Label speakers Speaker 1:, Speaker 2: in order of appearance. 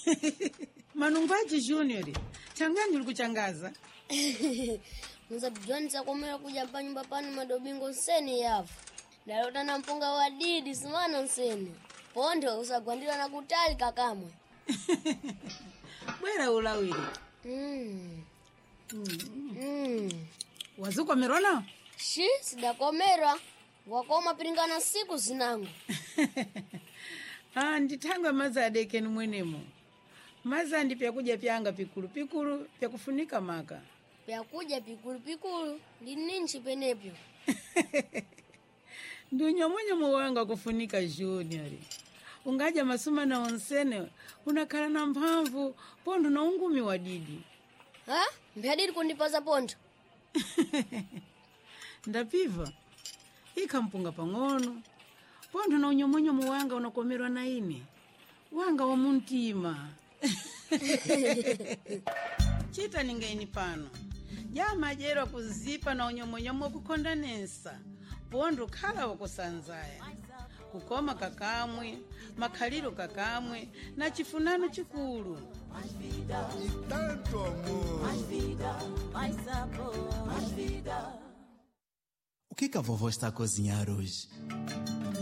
Speaker 1: Manungwaji Junior, changani ulikuchangaza.
Speaker 2: Mzabijwanisa komera kuja pa nyumba panu madobingo nseni yafu. Dalota na mpunga wa didi simana nseni. Pondo usagwandila na kutali kakamwe.
Speaker 1: Bwera ulawiri. Wazuko merona?
Speaker 2: Shi, sidakomera. Wakoma piringana siku zinangu.
Speaker 1: Nditanga maza adekeni mwenemo. Maza ndi pyakuja pyanga pikulu pyakufunika maka.
Speaker 2: Pyakuja pikulu lininchi penepyo.
Speaker 1: Ndunyo wanga kufunika Junior. Ungaja masuma na onsene unakala na mphamvu pondo na ungumi wa didi.
Speaker 2: Ha? Mbiadidi kundipaza pondo?
Speaker 1: Ndapiva. Ika mpunga pang'ono. Pondo na unyomonyomo wanga unakomerwa na ine. Wanga wa muntima. Chita ningeini pano. Jama jero kuzipa na unyomonyomo kukondanensa. Pondo kala wakusanzaya. Kukoma kakamwe, makaliro kakamwe, na chifunano chikulu.
Speaker 3: Tanto amor.
Speaker 4: Mais sabor, mais vida.
Speaker 5: O que a vovó está a cozinhar hoje?